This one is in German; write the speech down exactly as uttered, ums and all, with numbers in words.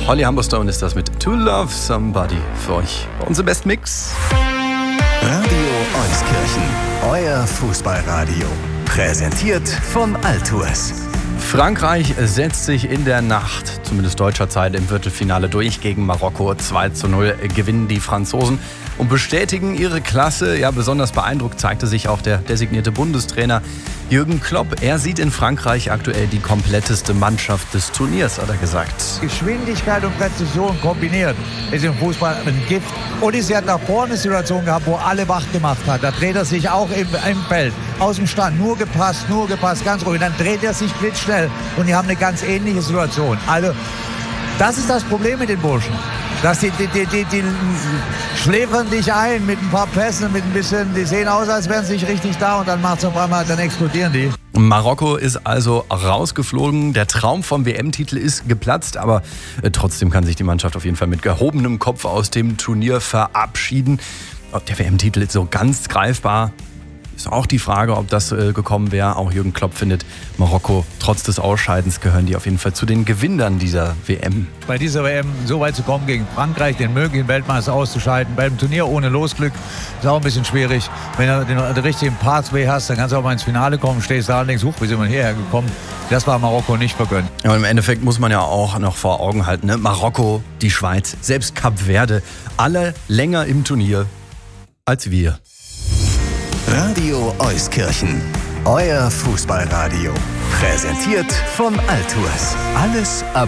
Holly Humberstone ist das mit To Love Somebody für euch bei uns im Best Mix. Radio Euskirchen, euer Fußballradio. Präsentiert von Altours. Frankreich setzt sich in der Nacht, zumindest deutscher Zeit, im Viertelfinale durch gegen Marokko. zwei zu null gewinnen die Franzosen und bestätigen ihre Klasse. Ja, besonders beeindruckt zeigte sich auch der designierte Bundestrainer Jürgen Klopp. Er sieht in Frankreich aktuell die kompletteste Mannschaft des Turniers, hat er gesagt. Geschwindigkeit und Präzision kombiniert ist im Fußball ein Gift. Odyssey hat nach vorne eine Situation gehabt, wo alle wach gemacht hat. Da dreht er sich auch im, im Feld, aus dem Stand, nur gepasst, nur gepasst, ganz ruhig. Dann dreht er sich blitzschnell und die haben eine ganz ähnliche Situation. Also das ist das Problem mit den Burschen. Dass die, die, die, die, die schläfern dich ein mit ein paar Pässen, mit ein bisschen, die sehen aus, als wären sie nicht richtig da und dann macht es auf einmal, dann explodieren die. Marokko ist also rausgeflogen. Der Traum vom W M-Titel ist geplatzt, aber äh, trotzdem kann sich die Mannschaft auf jeden Fall mit gehobenem Kopf aus dem Turnier verabschieden. Ob der W M-Titel ist so ganz greifbar, ist auch die Frage, ob das äh, gekommen wäre. Auch Jürgen Klopp findet, Marokko, trotz des Ausscheidens, gehören die auf jeden Fall zu den Gewinnern dieser W M. Bei dieser W M so weit zu kommen gegen Frankreich, den möglichen Weltmeister auszuschalten, beim Turnier ohne Losglück, ist auch ein bisschen schwierig. Wenn du den, den richtigen Pathway hast, dann kannst du auch mal ins Finale kommen, stehst da und denkst, huch, wie sind wir hierher gekommen? Das war Marokko nicht vergönnt. Ja, und im Endeffekt muss man ja auch noch vor Augen halten, ne? Marokko, die Schweiz, selbst Kap Verde, alle länger im Turnier als wir. Radio Euskirchen, euer Fußballradio. Präsentiert von Altours. Alles ab